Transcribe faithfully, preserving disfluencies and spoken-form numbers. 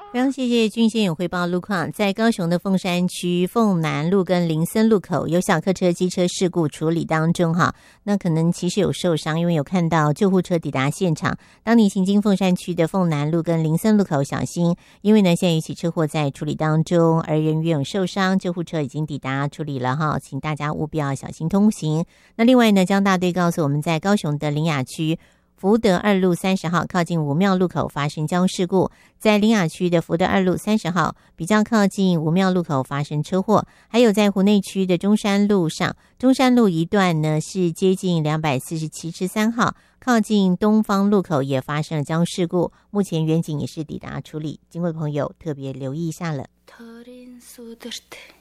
非常谢谢君先有汇报路况，在高雄的凤山区凤南路跟林森路口有小客车机车事故处理当中哈，那可能其实有受伤，因为有看到救护车抵达现场。当你行经凤山区的凤南路跟林森路口小心，因为呢现在有起车祸在处理当中，而人员有受伤，救护车已经抵达处理了哈，请大家务必要小心通行。那另外呢，江大队告诉我们，在高雄的苓雅区福德二路三十号靠近武庙路口发生交通事故，在苓雅区的福德二路三十号比较靠近武庙路口发生车祸，还有在湖内区的中山路上，中山路一段呢是接近两百四十七之三号靠近东方路口也发生了交通事故，目前远警也是抵达处理，经过的朋友特别留意一下了。